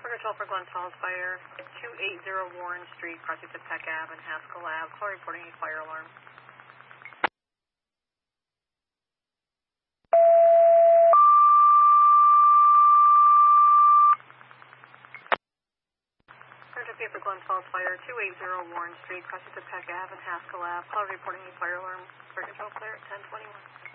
Control for Glen Falls Fire, 280 Warren Street, crossing to Peck Ave and Haskell Ave. Call reporting a fire alarm. Control for Glen Falls Fire, 280 Warren Street, crossing to Peck Ave and Haskell Ave. Call reporting a fire alarm. Fire Control clear at 1021.